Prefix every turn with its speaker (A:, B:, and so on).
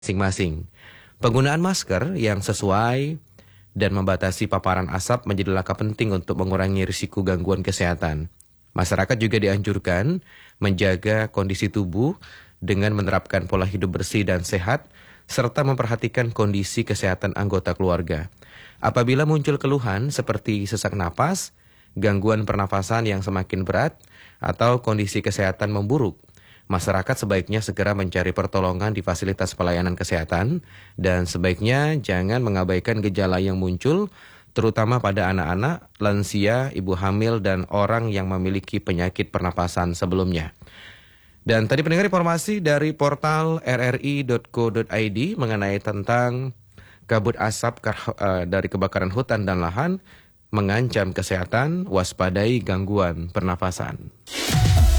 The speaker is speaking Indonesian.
A: masing-masing. Penggunaan masker yang sesuai dan membatasi paparan asap menjadi langkah penting untuk mengurangi risiko gangguan kesehatan. Masyarakat juga dianjurkan menjaga kondisi tubuh dengan menerapkan pola hidup bersih dan sehat, serta memperhatikan kondisi kesehatan anggota keluarga. Apabila muncul keluhan seperti sesak napas, gangguan pernafasan yang semakin berat, atau kondisi kesehatan memburuk, masyarakat sebaiknya segera mencari pertolongan di fasilitas pelayanan kesehatan dan sebaiknya jangan mengabaikan gejala yang muncul, terutama pada anak-anak, lansia, ibu hamil, dan orang yang memiliki penyakit pernapasan sebelumnya. Dan tadi pendengar informasi dari portal rri.co.id mengenai tentang kabut asap dari kebakaran hutan dan lahan mengancam kesehatan, waspadai gangguan pernafasan.